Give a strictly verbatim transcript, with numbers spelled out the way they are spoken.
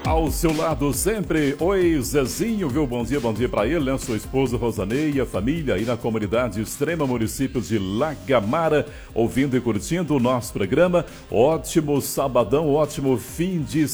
Ao seu lado sempre, oi Zezinho, viu? Bom dia, bom dia pra ele, né? Sua esposa Rosaneia, família aí na comunidade extrema, município de Lagamara, ouvindo e curtindo o nosso programa. Ótimo sabadão, ótimo fim de